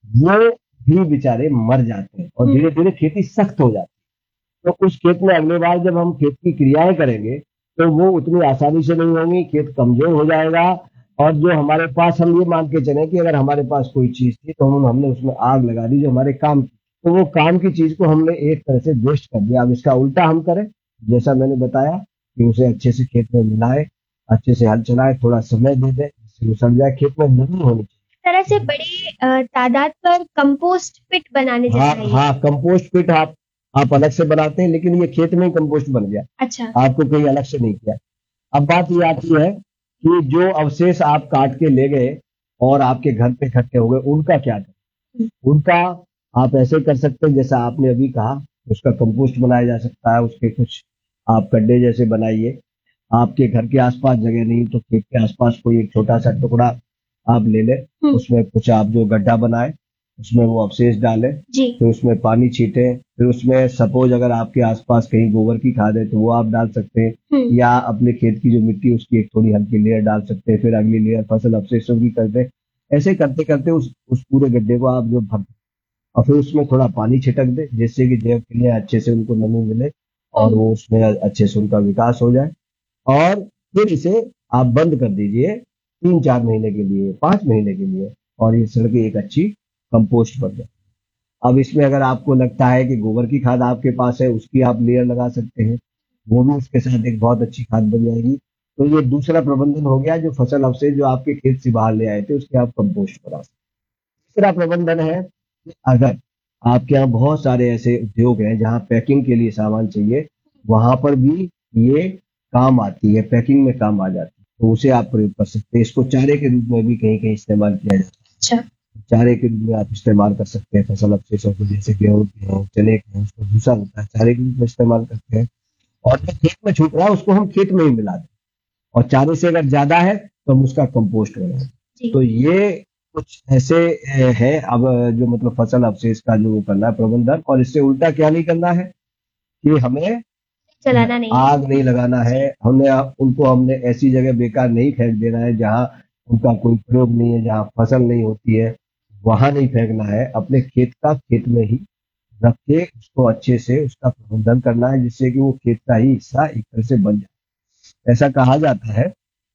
वो भी बेचारे मर जाते हैं और धीरे धीरे खेती सख्त हो जाती है। तो उस खेत में अगले बार जब हम खेत की क्रियाएं करेंगे तो वो उतनी आसानी से नहीं होंगी, खेत कमजोर हो जाएगा। और जो हमारे पास, हम ये मान के चले कि अगर हमारे पास कोई चीज थी तो हमने उसमें आग लगा दी जो हमारे काम की, तो वो काम की चीज को हमने एक तरह से वेस्ट कर दिया। अब इसका उल्टा हम करें, जैसा मैंने बताया कि उसे अच्छे से खेत में मिलाए, अच्छे से हल चलाए, थोड़ा समय दे दे जिससे वो सड़ जाए, खेत में नमी होनी चाहिए। तरह से बड़ी तादाद पर कंपोस्ट पिट बनाने हाँ जैसा है ये। हाँ, कंपोस्ट पिट आप अलग से बनाते हैं, लेकिन ये खेत में ही कंपोस्ट बन गया, अच्छा। आपको कहीं अलग से नहीं किया। अब बात ये आती है कि जो अवशेष आप काट के ले गए और आपके घर पे इकट्ठे हो गए, उनका क्या हम्म, करें? उनका आप ऐसे कर सकते हैं जैसा आपने अभी कहा, उसका कंपोस्ट बनाया जा सकता है। उसके कुछ आप गड्ढे जैसे बनाइए। आपके घर के आसपास जगह नहीं तो खेत के आसपास कोई एक छोटा सा टुकड़ा आप ले लें, हम्म, उसमें कुछ आप जो गड्ढा बनाए उसमें वो अवशेष डालें, जी। फिर उसमें पानी छीटें, फिर उसमें सपोज अगर आपके आसपास कहीं गोबर की खाद है तो वो आप डाल सकते हैं, या अपने खेत की जो मिट्टी है उसकी एक थोड़ी हल्की लेयर डाल सकते हैं, फिर अगली लेयर फसल अवशेषों की कर दें। ऐसे करते करते उस पूरे गड्ढे को आप जो भर दें और फिर उसमें थोड़ा पानी छिटक दें जिससे कि जैव क्रिया अच्छे से उनको नमी मिले और हम्म, वो उसमें अच्छे से उनका विकास हो जाए। और फिर इसे आप बंद कर दीजिए 3-4 महीने के लिए, 5 महीने के लिए, और ये सड़ के एक अच्छी कंपोस्ट बन जाए। अब इसमें अगर आपको लगता है कि गोबर की खाद आपके पास है, उसकी आप लेयर लगा सकते हैं, वो भी उसके साथ एक बहुत अच्छी खाद बन जाएगी। तो ये दूसरा प्रबंधन हो गया, जो फसल अवशेष जो आपके खेत से बाहर ले आए थे उसके आप कंपोस्ट बना सकते हैं। तीसरा प्रबंधन है कि अगर आपके यहाँ बहुत सारे ऐसे उद्योग हैं जहाँ पैकिंग के लिए सामान चाहिए, वहां पर भी ये काम आती है, पैकिंग में काम आ जाती है, तो उसे आप प्रयोग कर सकते हैं। इसको चारे के रूप में भी कहीं कहीं इस्तेमाल किया जाता अच्छा। है। चारे के रूप में आप इस्तेमाल कर सकते हैं फसल अवशेषों को, जैसे गेहूं के हैं, चने के हैं, उसको भूसा होता है, चारे के रूप में इस्तेमाल करते हैं। और जो खेत में छूट रहा है उसको हम खेत में ही मिला दें, और चारे से अगर ज्यादा है तो हम उसका कंपोस्ट बनाएं। जी। तो ये कुछ ऐसे है। अब जो मतलब फसल अवशेष का जो वो करना है प्रबंधन, और इससे उल्टा क्या नहीं करना है कि हमें चलाना नहीं है। आग नहीं लगाना है, जी। हमने ऐसी जगह बेकार नहीं फेंक देना है जहां उनका कोई प्रयोग नहीं है, जहां फसल नहीं होती है, वहां नहीं फेंकना है। अपने खेत का खेत में ही रख के उसको अच्छे से उसका प्रबंधन करना है जिससे कि वो खेत का ही हिस्सा एक तरह से बन जाए। ऐसा कहा जाता है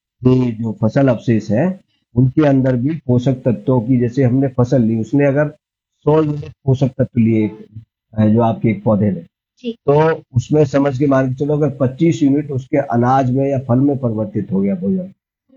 कि जो फसल अवशेष है उनके अंदर भी पोषक तत्वों की, जैसे हमने फसल ली, उसने अगर 100 यूनिट पोषक तत्व लिए, जो आपके एक पौधे ने, जी। तो उसमें समझ के मान के चलो अगर 25 यूनिट उसके अनाज में या फल में परिवर्तित हो गया भोजन,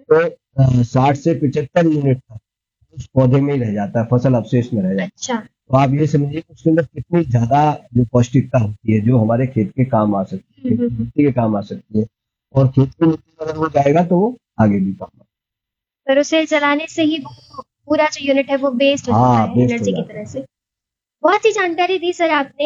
तो 60 से 75 यूनिट तक उस पौधे में ही रह जाता है, फसल अवशेष में रह जाता है। अच्छा। तो आप ये समझिए कि उसके अंदर कितनी ज्यादा जो पौष्टिकता होती है जो हमारे खेत के काम आ सकती है, खेत की मिट्टी के काम आ सकती है, और खेत की मिट्टी में अगर वो जाएगा तो वो आगे भी काम पर उसे जलाने से ही वो पूरा जो यूनिट है वो वेस्ट हो आएगा। जाता हाँ, है बेस्ट हो एनर्जी की जाता तरह है। से। बहुत ही जानकारी दी सर आपने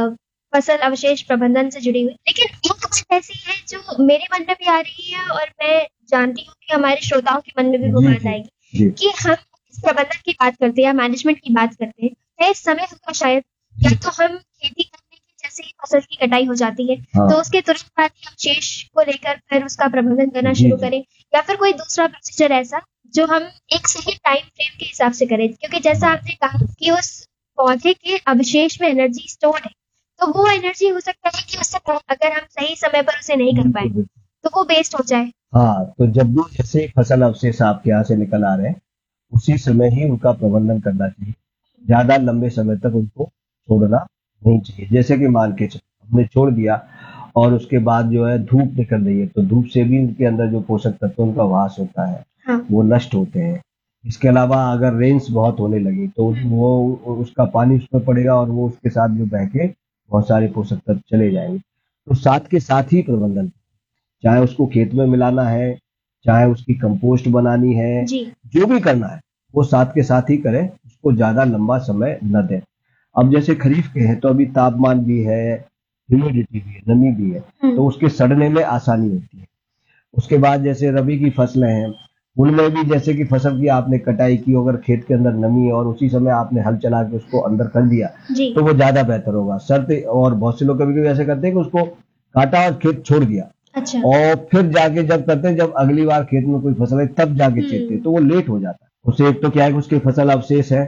फसल अवशेष प्रबंधन से जुड़ी हुई। लेकिन एक बात ऐसी है जो मेरे मन में भी आ रही है और मैं जानती हूँ कि हमारे श्रोताओं के मन में भी वो जी बात जी आएगी जी कि हम इस प्रबंधन की बात करते हैं या मैनेजमेंट की बात करते हैं, है समय होगा शायद, या जी। तो हम खेती करने की जैसे ही फसल की कटाई हो जाती है हाँ। तो उसके तुरंत बाद ही अवशेष को लेकर फिर उसका प्रबंधन करना जी शुरू जी। करें, या फिर कोई दूसरा प्रोसीजर ऐसा जो हम एक सही टाइम फ्रेम के हिसाब से करें, क्योंकि जैसा हाँ, आपने कहा कि उस पौधे के अवशेष में एनर्जी स्टोर है, तो वो एनर्जी हो सकता है कि उससे अगर हम सही समय पर उसे नहीं कर पाए बिल्कुल बिल्कुल। तो वो वेस्ट हो जाए। हाँ, तो जब भी जैसे फसल अवशेष आपके यहाँ से निकल आ रहे हैं उसी समय ही उनका प्रबंधन करना चाहिए। ज्यादा लंबे समय तक उनको छोड़ना नहीं चाहिए। जैसे कि मान के चलो हमने छोड़ दिया और उसके बाद जो है धूप निकल रही है, तो धूप से भी उनके अंदर जो पोषक तत्व उनका वास होता है हाँ। वो नष्ट होते हैं। इसके अलावा अगर रेंस बहुत होने लगी तो वो उसका पानी उसमें पड़ेगा और वो उसके साथ जो बह के बहुत सारे पोषक तत्व चले जाएंगे। तो साथ के साथ ही प्रबंधन, चाहे उसको खेत में मिलाना है, चाहे उसकी कंपोस्ट बनानी है, जी। जो भी करना है वो साथ के साथ ही करें, उसको ज्यादा लंबा समय न दें। अब जैसे खरीफ के हैं तो अभी तापमान भी है, ह्यूमिडिटी भी है, नमी भी है, तो उसके सड़ने में आसानी होती है। उसके बाद जैसे रबी की फसलें हैं, उनमें भी जैसे कि फसल की आपने कटाई की, अगर खेत के अंदर नमी है और उसी समय आपने हल चला के उसको अंदर कर दिया जी। तो वो ज्यादा बेहतर होगा। शर्त, और बहुत से लोग कभी कभी ऐसे करते हैं कि उसको काटा और खेत छोड़ दिया, अच्छा। और फिर जाके जब करते हैं, जब अगली बार खेत में कोई फसल है तब जाके चेते हैं, तो वो लेट हो जाता है। उससे एक तो क्या है कि उसकी फसल अवशेष है,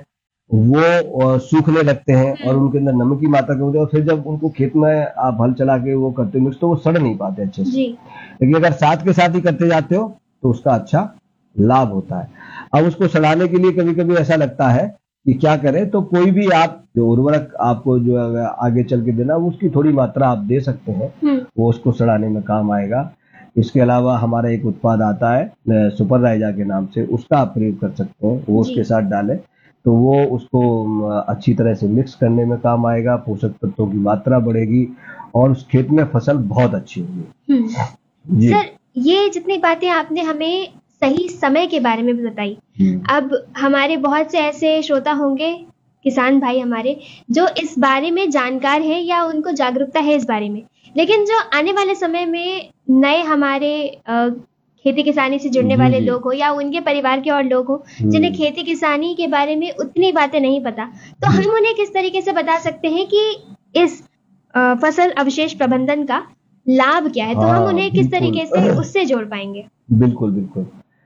वो सूखने लगते हैं और उनके अंदर नमक की मात्रा कम होती है, और फिर जब उनको खेत में आप हल चला के वो करते हो मिक्स, तो वो सड़ नहीं पाते अच्छे से। जी। लेकिन अगर साथ के साथ ही करते जाते हो तो उसका अच्छा लाभ होता है। अब उसको सड़ाने के लिए कभी कभी ऐसा लगता है कि क्या करें, तो कोई भी आप जो उर्वरक आपको जो है आगे चल के देना, वो उसकी थोड़ी मात्रा आप दे सकते हैं, वो उसको सड़ाने में काम आएगा। इसके अलावा हमारा एक उत्पाद आता है सुपर राइजा के नाम से, उसका आप प्रयोग कर सकते हैं, वो जी। उसके साथ डालें तो वो उसको अच्छी तरह से मिक्स करने में काम आएगा, पोषक तत्वों की मात्रा बढ़ेगी और उस खेत में फसल बहुत अच्छी होगी। जी। सर, ये जितनी बातें आपने हमें सही समय के बारे में भी बताई, अब हमारे बहुत से ऐसे श्रोता होंगे, किसान भाई हमारे, जो इस बारे में जानकार हैं या उनको जागरूकता है इस बारे में, लेकिन जो आने वाले समय में नए हमारे खेती किसानी से जुड़ने जी, वाले जी। लोग हो या उनके परिवार के और लोग हो जिन्हें खेती किसानी के बारे में उतनी बातें नहीं पता, तो हम उन्हें किस तरीके से बता सकते हैं कि इस फसल अवशेष प्रबंधन का लाभ क्या है, तो हम हाँ, उन्हें किस बिल्कुल। तरीके से उससे जोड़ पाएंगे? बिल्कुल, बिल्कुल।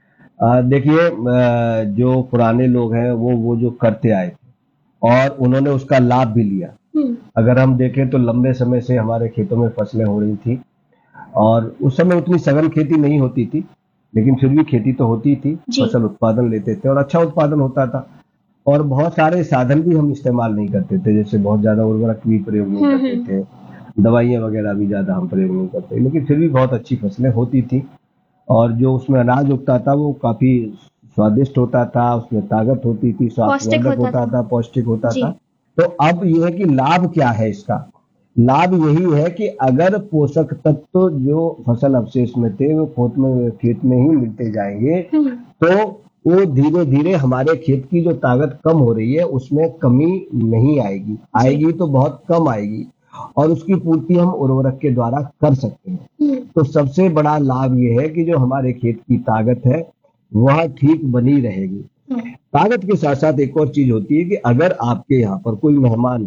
देखिए, जो पुराने लोग हैं वो जो करते आए थे और उन्होंने उसका लाभ भी लिया। अगर हम देखें तो लंबे समय से हमारे खेतों में फसलें हो रही थी और उस समय उतनी सघन खेती नहीं होती थी, लेकिन फिर भी खेती तो होती थी, जी। फसल उत्पादन लेते थे और अच्छा उत्पादन होता था। और बहुत सारे साधन भी हम इस्तेमाल नहीं करते थे, जैसे बहुत ज्यादा उर्वरक भी प्रयोग नहीं करते थे, दवाइयाँ वगैरह भी ज्यादा हम प्रयोग नहीं करते, लेकिन फिर भी बहुत अच्छी फसलें होती थी। और जो उसमें अनाज उगता था वो काफी स्वादिष्ट होता था, उसमें ताकत होती थी, पौष्टिक स्वास्थ्यवर्धक होता होता था। था, पौष्टिक होता जी। था। तो अब ये है कि लाभ क्या है इसका? लाभ यही है कि अगर पोषक तत्व जो फसल अवशेष में थे वो खेत में ही मिलते जाएंगे, तो वो धीरे धीरे हमारे खेत की जो ताकत कम हो रही है उसमें कमी नहीं आएगी, आएगी तो बहुत कम आएगी और उसकी पूर्ति हम उर्वरक के द्वारा कर सकते हैं। तो सबसे बड़ा लाभ ये है कि जो हमारे खेत की ताकत है वह ठीक बनी रहेगी। ताकत के साथ साथ एक और चीज होती है कि अगर आपके यहाँ पर कोई मेहमान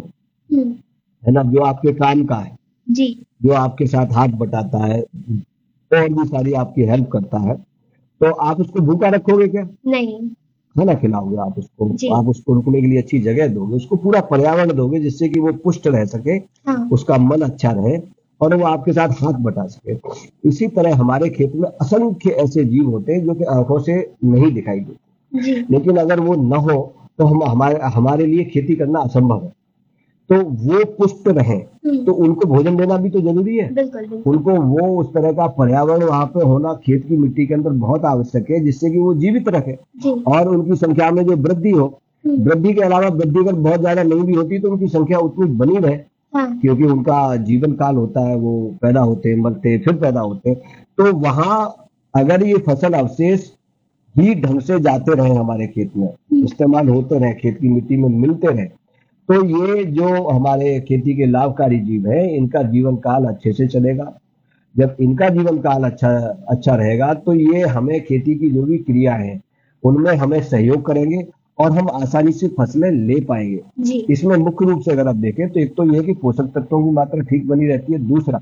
है ना, जो आपके काम का है, जी। जो आपके साथ हाथ बटाता है और भी सारी आपकी हेल्प करता है, तो आप उसको भूखा रखोगे क्या? नहीं। खाना खिलाओगे आप उसको, जी। आप उसको रुकने के लिए अच्छी जगह दोगे, उसको पूरा पर्यावरण दोगे जिससे कि वो पुष्ट रह सके, उसका मन अच्छा रहे और वो आपके साथ हाथ बटा सके। इसी तरह हमारे खेत में असंख्य ऐसे जीव होते हैं जो कि आंखों से नहीं दिखाई देते, जी। लेकिन अगर वो न हो तो हम हमारे लिए खेती करना असंभव है। तो वो पुष्ट रहे तो उनको भोजन देना भी तो जरूरी है। बिल्कुल, बिल्कुल। उनको वो उस तरह का पर्यावरण वहां पे होना खेत की मिट्टी के अंदर बहुत आवश्यक है जिससे कि वो जीवित रखे जी। और उनकी संख्या में जो वृद्धि हो, वृद्धि के अलावा वृद्धि अगर बहुत ज्यादा नहीं भी होती तो उनकी संख्या उतनी बनी रहे, क्योंकि उनका जीवन काल होता है, वो पैदा होते मरते फिर पैदा होते। तो वहां अगर ये फसल अवशेष ही ढंग से जाते रहे, हमारे खेत में इस्तेमाल होते रहे, खेत की मिट्टी में मिलते रहे, तो ये जो हमारे खेती के लाभकारी जीव है इनका जीवन काल अच्छे से चलेगा। जब इनका जीवन काल अच्छा रहेगा तो ये हमें खेती की जो भी क्रिया है उनमें हमें सहयोग करेंगे और हम आसानी से फसलें ले पाएंगे। जी। इसमें मुख्य रूप से अगर आप देखें तो एक तो ये है कि पोषक तत्वों की मात्रा ठीक बनी रहती है, दूसरा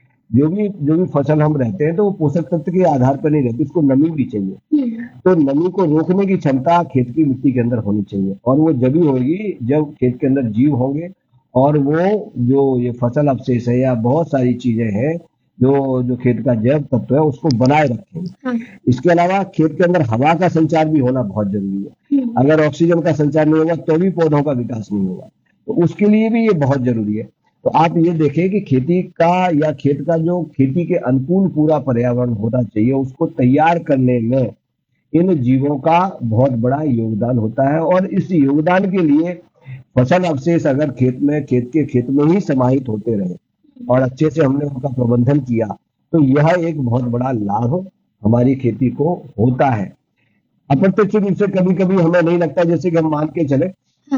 जो भी फसल हम रहते हैं तो वो पोषक तत्व के आधार पर नहीं रहती, उसको नमी भी चाहिए। तो नमी को रोकने की क्षमता खेत की मिट्टी के अंदर होनी चाहिए और वो जब ही होगी जब खेत के अंदर जीव होंगे और वो जो ये फसल अवशेष है या बहुत सारी चीजें हैं जो खेत का जैव तत्व है उसको बनाए रखेंगे। इसके अलावा खेत के अंदर हवा का संचार भी होना बहुत जरूरी है। अगर ऑक्सीजन का संचार नहीं होगा तो भी पौधों का विकास नहीं होगा, तो उसके लिए भी ये बहुत जरूरी है। तो आप ये देखें कि खेती का या खेत का जो खेती के अनुकूल पूरा पर्यावरण होना चाहिए उसको तैयार करने में इन जीवों का बहुत बड़ा योगदान होता है और इस योगदान के लिए फसल अवशेष अगर खेत में ही समाहित होते रहे और अच्छे से हमने उनका प्रबंधन किया तो यह एक बहुत बड़ा लाभ हमारी खेती को होता है। अप्रत्यक्ष रूप से कभी कभी हमें नहीं लगता, जैसे कि हम मान के चले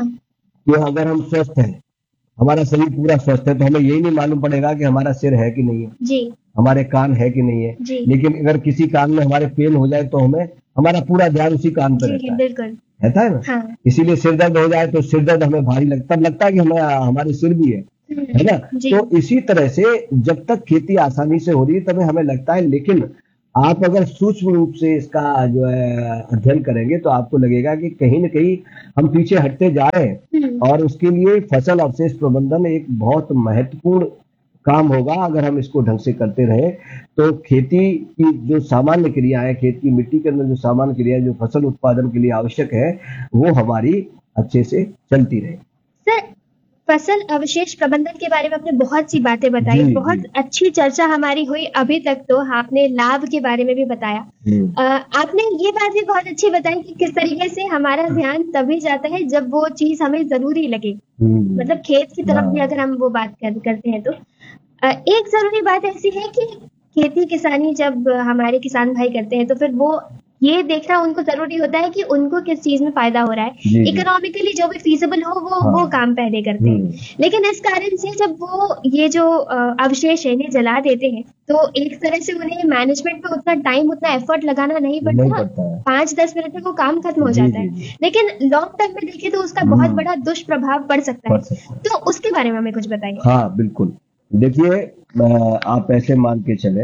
कि अगर हम स्वस्थ हैं, हमारा शरीर पूरा स्वस्थ है, तो हमें यही नहीं मालूम पड़ेगा कि हमारा सिर है कि नहीं है जी। हमारे कान है कि नहीं है। लेकिन अगर किसी कान में हमारे पेन हो जाए तो हमें हमारा पूरा ध्यान उसी कान पर रहता है, बिल्कुल रहता है ना। हाँ। इसीलिए सिर दर्द हो जाए तो सिर दर्द हमें भारी लगता है कि हमें हमारे सिर भी है ना। तो इसी तरह से जब तक खेती आसानी से हो रही है तभी हमें लगता है, लेकिन आप अगर सूक्ष्म रूप से इसका जो है अध्ययन करेंगे तो आपको लगेगा कि कहीं न कहीं हम पीछे हटते जा रहे हैं, और उसके लिए फसल अवशेष प्रबंधन एक बहुत महत्वपूर्ण काम होगा। अगर हम इसको ढंग से करते रहे तो खेती की जो सामान्य क्रिया है, खेत की मिट्टी के अंदर जो सामान्य क्रिया है, जो फसल उत्पादन के लिए आवश्यक है, वो हमारी अच्छे से चलती रहे। सर, फसल अवशेष प्रबंधन के बारे में आपने बहुत सी बातें बताई, जी, बहुत जी। अच्छी चर्चा हमारी हुई अभी तक। तो आपने लाभ के बारे में भी बताया। आपने ये बात भी बहुत अच्छी बताई कि किस तरीके से हमारा ध्यान तभी जाता है जब वो चीज हमें जरूरी लगे, मतलब खेत की तरफ भी हाँ। अगर हम वो बात करते हैं तो एक जरूरी बात ऐसी है कि खेती किसानी जब हमारे किसान भाई करते हैं तो फिर वो ये देखना उनको जरूरी होता है कि उनको किस चीज में फायदा हो रहा है, जी, जी। इकोनॉमिकली जो भी फीजिबल हो वो हाँ। काम पहले करते हैं। लेकिन इस कारण से जब वो ये जो अवशेष है इन्हें जला देते हैं तो एक तरह से उन्हें मैनेजमेंट में उतना टाइम, उतना एफर्ट लगाना नहीं नहीं पड़ता, पड़ता है। 5-10 मिनट में वो काम खत्म हो जी, जाता जी, है। जी। लेकिन लॉन्ग टर्म में देखें तो उसका बहुत बड़ा दुष्प्रभाव पड़ सकता पड़ है। सकता है। तो उसके बारे में हमें कुछ बताइए। हाँ, बिल्कुल। देखिए, आप ऐसे मान के चलें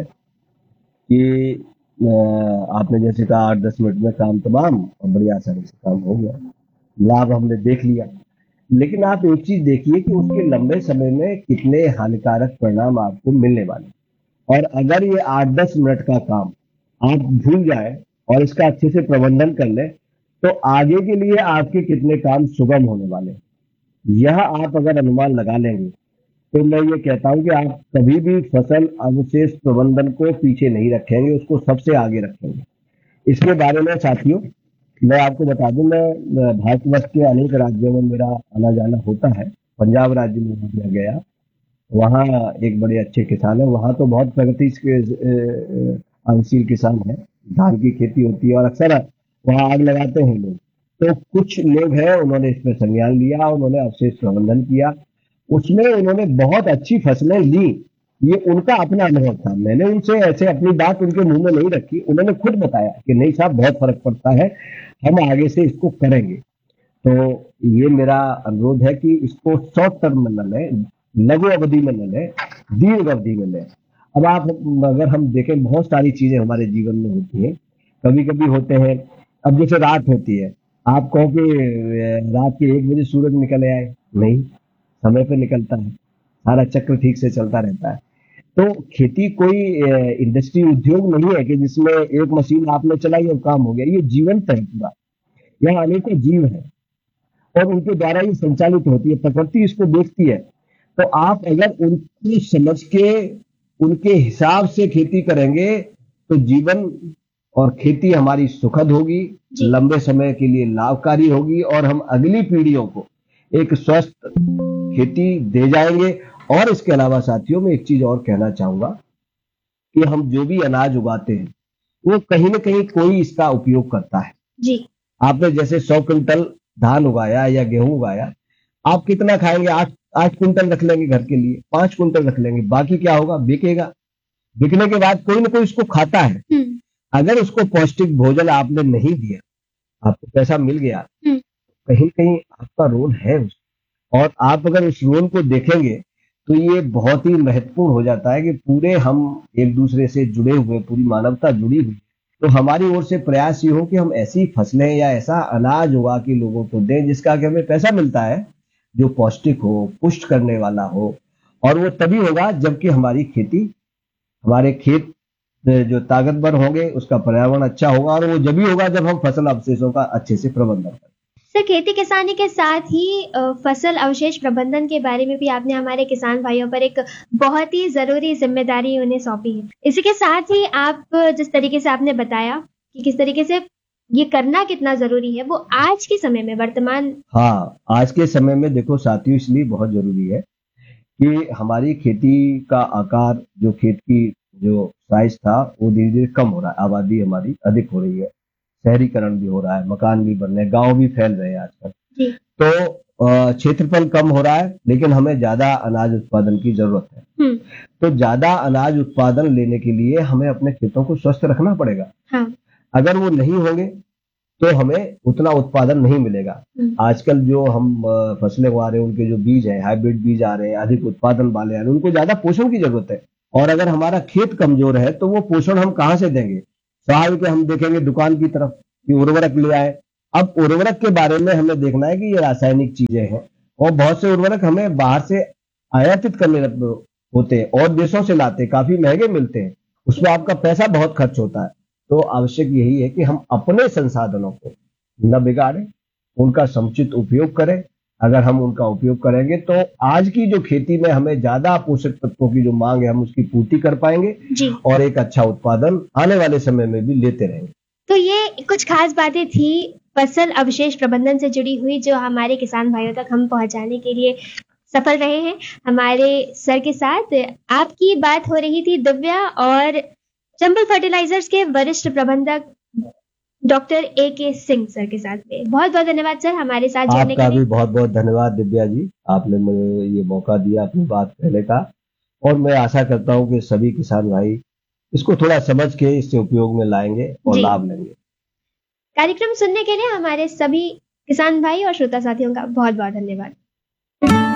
कि आपने जैसे कहा 8-10 मिनट में काम तमाम और बड़ी आसानी से काम हो गया। लाभ हमने देख लिया। लेकिन आप एक चीज़ देखिए कि उसके लंबे समय में कितने हानिकारक परिणाम आपको मिलने वाले। और अगर ये 8-10 मिनट का काम आप भूल जाएँ और इसका अच्छे से प्रबंधन कर लें, तो आगे के लिए आपके कितने काम सुगम होने वाले हैं। यह आप अगर अनुमान लगा लेंगे, तो मैं ये कहता हूँ कि आप कभी भी फसल अवशेष प्रबंधन को पीछे नहीं रखेंगे, उसको सबसे आगे रखेंगे। इसके बारे में साथियों, मैं आपको बता दूं, मैं भारतवर्ष के अनेक राज्यों में मेरा आना जाना होता है। पंजाब राज्य में मैं गया, वहाँ एक बड़े अच्छे किसान है, वहाँ तो बहुत प्रगतिशील किसान है। धान की खेती होती है और अक्सर वहाँ आग लगाते हैं लोग। तो कुछ लोग हैं, उन्होंने इसमें संज्ञान लिया, उन्होंने अवशेष प्रबंधन किया, उसमें उन्होंने बहुत अच्छी फसलें ली। ये उनका अपना अनुभव था। मैंने उनसे ऐसे अपनी बात उनके मुंह में नहीं रखी, उन्होंने खुद बताया कि नहीं साहब, बहुत फर्क पड़ता है, हम आगे से इसको करेंगे। तो ये मेरा अनुरोध है कि इसको शॉर्ट टर्म में न लें, लघु अवधि में न लें, दीर्घ अवधि में लें। अब आप अगर हम देखें, बहुत सारी चीजें हमारे जीवन में होती हैं, कभी कभी होते हैं। अब जैसे रात होती है, आप कहो कि रात के 1 बजे सूरज निकल आए, नहीं, समय पे निकलता है, सारा चक्र ठीक से चलता रहता है। तो खेती कोई इंडस्ट्री उद्योग नहीं है कि जिसमें एक मशीन आपने चलाई और काम हो गया। ये जीवंत है पूरा, यहाँ अनेकों जीव हैं और उनके द्वारा ये संचालित होती है, प्रकृति इसको देखती है। तो आप अगर उनको समझ के उनके हिसाब से खेती करेंगे तो जीवन और खेती हमारी सुखद होगी, जी। लंबे समय के लिए लाभकारी होगी, और हम अगली पीढ़ियों को एक स्वस्थ खेती दे जाएंगे। और इसके अलावा साथियों, मैं एक चीज और कहना चाहूंगा कि हम जो भी अनाज उगाते हैं वो कहीं ना कहीं कोई इसका उपयोग करता है। जी। आपने जैसे 100 क्विंटल धान उगाया या गेहूं उगाया, आप कितना खाएंगे? 8 क्विंटल रख लेंगे घर के लिए, 5 क्विंटल रख लेंगे, बाकी क्या होगा? बिकेगा। बिकने के बाद कोई ना कोई इसको खाता है। अगर उसको पौष्टिक भोजन आपने नहीं दिया, आपको पैसा मिल गया, कहीं कहीं आपका रोल है और आप अगर उस रोल को देखेंगे तो ये बहुत ही महत्वपूर्ण हो जाता है कि पूरे हम एक दूसरे से जुड़े हुए, पूरी मानवता जुड़ी हुई। तो हमारी ओर से प्रयास ये हो कि हम ऐसी फसलें या ऐसा अनाज उगा के लोगों को दें जिसका कि हमें पैसा मिलता है, जो पौष्टिक हो, पुष्ट करने वाला हो। और वो तभी होगा जबकि हमारी खेती, हमारे खेत जो ताकतवर होंगे, उसका पर्यावरण अच्छा होगा, और वो जब ही होगा जब हम फसल अवशेषों का अच्छे से प्रबंधन करें। सर, खेती किसानी के साथ ही फसल अवशेष प्रबंधन के बारे में भी आपने हमारे किसान भाइयों पर एक बहुत ही जरूरी जिम्मेदारी उन्हें सौंपी है। इसी के साथ ही आप जिस तरीके से आपने बताया कि किस तरीके से ये करना कितना जरूरी है, वो आज के समय में, वर्तमान हाँ, आज के समय में देखो साथियों, इसलिए बहुत जरूरी है कि हमारी खेती का आकार, जो खेत की जो साइज था, वो धीरे धीरे कम हो रहा है। आबादी हमारी अधिक हो रही है, शहरीकरण भी हो रहा है, मकान भी बन रहे हैं, गांव भी फैल रहे हैं आजकल। जी। तो क्षेत्रफल कम हो रहा है, लेकिन हमें ज्यादा अनाज उत्पादन की जरूरत है। तो ज्यादा अनाज उत्पादन लेने के लिए हमें अपने खेतों को स्वस्थ रखना पड़ेगा। हाँ। अगर वो नहीं होंगे तो हमें उतना उत्पादन नहीं मिलेगा। आजकल जो हम फसलें उगा रहे हैं, उनके जो बीज हैं, हाइब्रिड बीज आ रहे हैं, अधिक उत्पादन वाले आ रहे हैं, उनको ज्यादा पोषण की जरूरत है। और अगर हमारा खेत कमजोर है तो वो पोषण हम कहाँ से देंगे? स्वाभाविक है, हम देखेंगे दुकान की तरफ कि उर्वरक ले आए। अब उर्वरक के बारे में हमें देखना है कि ये रासायनिक चीजें हैं और बहुत से उर्वरक हमें बाहर से आयातित करने होते हैं और देशों से लाते, काफी महंगे मिलते हैं, उसमें आपका पैसा बहुत खर्च होता है। तो आवश्यक यही है कि हम अपने संसाधनों को न बिगाड़ें, उनका समुचित उपयोग करें। अगर हम उनका उपयोग करेंगे तो आज की जो खेती में हमें ज्यादा पोषक तत्वों की जो मांग है हम उसकी पूर्ति कर पाएंगे जी। और एक अच्छा उत्पादन आने वाले समय में भी लेते रहेंगे। तो ये कुछ खास बातें थी फसल अवशेष प्रबंधन से जुड़ी हुई, जो हमारे किसान भाइयों तक हम पहुंचाने के लिए सफल रहे हैं हमारे सर के साथ। आपकी बात हो रही थी दिव्या और चंबल फर्टिलाइजर्स के वरिष्ठ प्रबंधक डॉक्टर A.K. सिंह सर के साथ में। बहुत बहुत धन्यवाद सर हमारे साथ जुड़ने के आपका लिए। भी बहुत बहुत धन्यवाद दिव्या जी, आपने मुझे ये मौका दिया अपनी बात कहने का और मैं आशा करता हूँ कि सभी किसान भाई इसको थोड़ा समझ के इससे उपयोग में लाएंगे और जी। लाभ लेंगे। कार्यक्रम सुनने के लिए हमारे सभी किसान भाई और श्रोता साथियों का बहुत बहुत धन्यवाद।